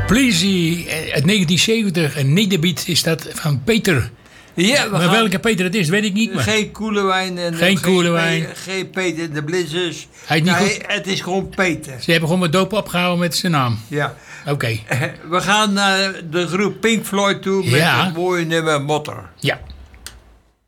Pleasy uit 1970. Een nederbeat is dat van Peter. Ja, maar welke Peter het is, weet ik niet. Maar. Geen Koelewijn. Geen Koelewijn. Geen Peter de Blizzers. Nee, het is gewoon Peter. Ze hebben gewoon mijn doop opgehouden met zijn naam. Ja. Oké. We gaan naar de groep Pink Floyd toe met het mooie nummer Motor. Ja.